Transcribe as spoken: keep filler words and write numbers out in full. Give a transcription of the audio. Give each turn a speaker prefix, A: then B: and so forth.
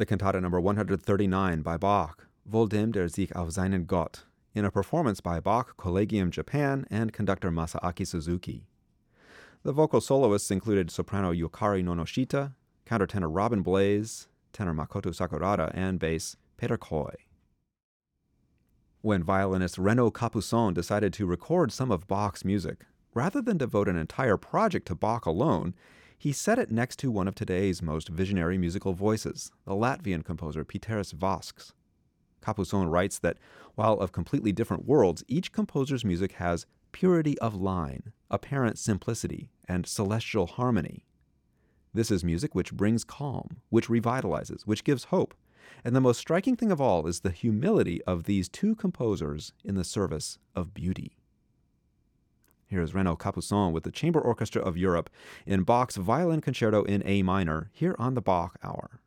A: The cantata number one hundred thirty-nine by Bach, Wohl dem, der sich auf seinen Gott, in a performance by Bach Collegium Japan and conductor Masaaki Suzuki. The vocal soloists included soprano Yukari Nonoshita, countertenor Robin Blaze, tenor Makoto Sakurada, and bass Peter Koy. When violinist Renaud Capuçon decided to record some of Bach's music, rather than devote an entire project to Bach alone, he set it next to one of today's most visionary musical voices, the Latvian composer Piteris Vasks. Capuçon writes that while of completely different worlds, each composer's music has purity of line, apparent simplicity, and celestial harmony. This is music which brings calm, which revitalizes, which gives hope. And the most striking thing of all is the humility of these two composers in the service of beauty. Here is Renaud Capuçon with the Chamber Orchestra of Europe in Bach's Violin Concerto in A minor, here on the Bach Hour.